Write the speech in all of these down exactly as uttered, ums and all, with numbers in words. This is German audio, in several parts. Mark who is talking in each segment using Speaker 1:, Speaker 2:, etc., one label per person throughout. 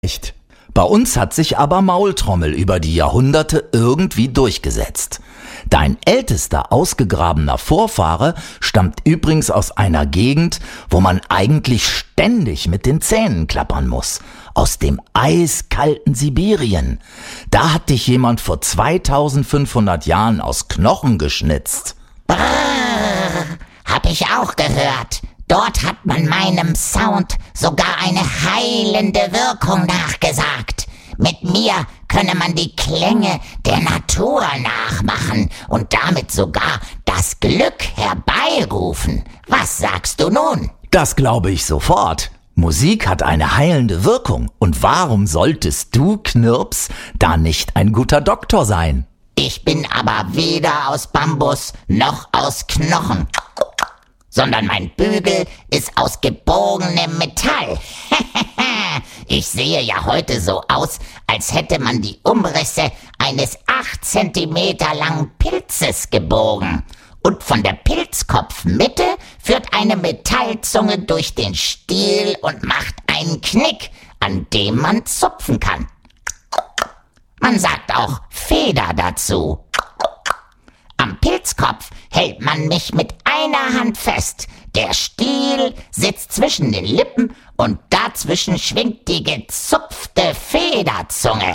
Speaker 1: Echt. Bei uns hat sich aber Maultrommel über die Jahrhunderte irgendwie durchgesetzt. Dein ältester ausgegrabener Vorfahre stammt übrigens aus einer Gegend, wo man eigentlich ständig mit den Zähnen klappern muss. Aus dem eiskalten Sibirien. Da hat dich jemand vor zweitausendfünfhundert Jahren aus Knochen geschnitzt.
Speaker 2: Brrr, hab ich auch gehört. Dort hat man meinem Sound sogar eine heilende Wirkung nachgesagt. Mit mir könne man die Klänge der Natur nachmachen und damit sogar das Glück herbeirufen. Was sagst du nun?
Speaker 1: Das glaube ich sofort. Musik hat eine heilende Wirkung. Und warum solltest du, Knirps, da nicht ein guter Doktor sein?
Speaker 2: Ich bin aber weder aus Bambus noch aus Knochen, sondern mein Bügel ist aus gebogenem Metall. Ich sehe ja heute so aus, als hätte man die Umrisse eines acht Zentimeter langen Pilzes gebogen. Und von der Pilzkopfmitte führt eine Metallzunge durch den Stiel und macht einen Knick, an dem man zupfen kann. Man sagt auch Feder dazu. Am Pilzkopf hält man mich mit einer Hand fest. Der Stiel sitzt zwischen den Lippen und dazwischen schwingt die gezupfte Federzunge.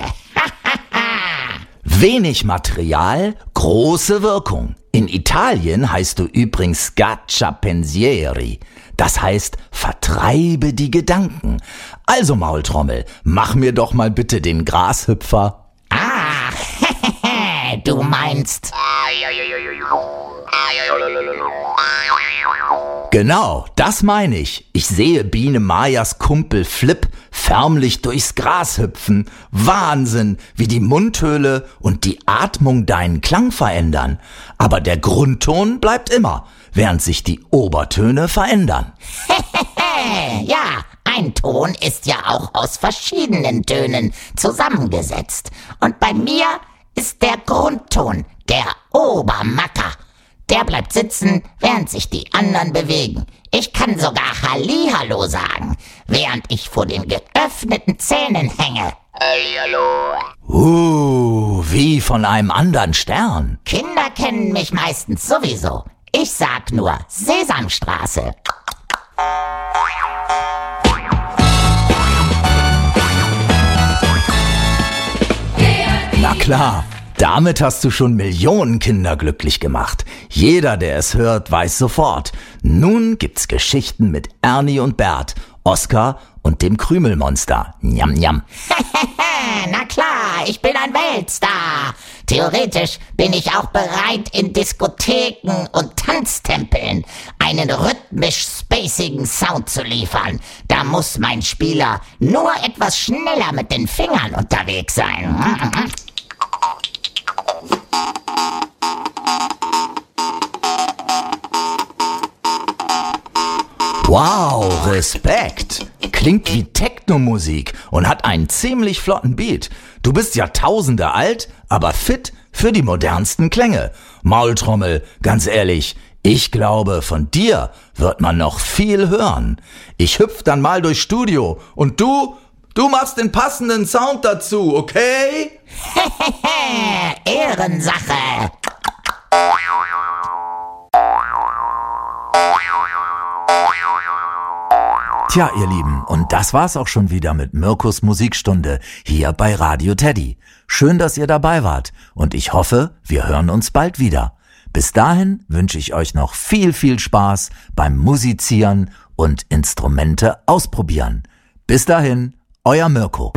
Speaker 1: Wenig Material, große Wirkung. In Italien heißt du übrigens Scaccia pensieri. Das heißt, vertreibe die Gedanken. Also Maultrommel, mach mir doch mal bitte den Grashüpfer.
Speaker 2: Ah, du meinst...
Speaker 1: Genau, das meine ich. Ich sehe Biene Majas Kumpel Flip förmlich durchs Gras hüpfen. Wahnsinn, wie die Mundhöhle und die Atmung deinen Klang verändern. Aber der Grundton bleibt immer, während sich die Obertöne verändern.
Speaker 2: Ja, ein Ton ist ja auch aus verschiedenen Tönen zusammengesetzt. Und bei mir ist der Grundton der Obermacker. Der bleibt sitzen, während sich die anderen bewegen. Ich kann sogar Hallihallo sagen, während ich vor den geöffneten Zähnen hänge. Hallihallo.
Speaker 1: Uh, wie von einem anderen Stern.
Speaker 2: Kinder kennen mich meistens sowieso. Ich sag nur Sesamstraße.
Speaker 1: Na klar. Damit hast du schon Millionen Kinder glücklich gemacht. Jeder, der es hört, weiß sofort. Nun gibt's Geschichten mit Ernie und Bert, Oskar und dem Krümelmonster. Njam, njam.
Speaker 2: Na klar, ich bin ein Weltstar. Theoretisch bin ich auch bereit, in Diskotheken und Tanztempeln einen rhythmisch spacigen Sound zu liefern. Da muss mein Spieler nur etwas schneller mit den Fingern unterwegs sein.
Speaker 1: Wow, Respekt. Klingt wie Techno-Musik und hat einen ziemlich flotten Beat. Du bist Jahrtausende alt, aber fit für die modernsten Klänge. Maultrommel, ganz ehrlich, ich glaube, von dir wird man noch viel hören. Ich hüpf dann mal durchs Studio und du, du machst den passenden Sound dazu, okay?
Speaker 2: Ehrensache.
Speaker 1: Tja, ihr Lieben, und das war's auch schon wieder mit Mirkus Musikstunde hier bei Radio Teddy. Schön, dass ihr dabei wart und ich hoffe, wir hören uns bald wieder. Bis dahin wünsche ich euch noch viel, viel Spaß beim Musizieren und Instrumente ausprobieren. Bis dahin, euer Mirko.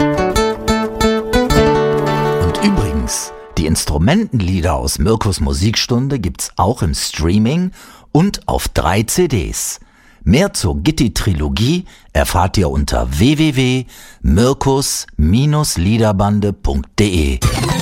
Speaker 1: Und übrigens, die Instrumentenlieder aus Mirkus Musikstunde gibt's auch im Streaming und auf drei C Ds. Mehr zur Gitti-Trilogie erfahrt ihr unter w w w punkt mirkus Bindestrich liederbande punkt de.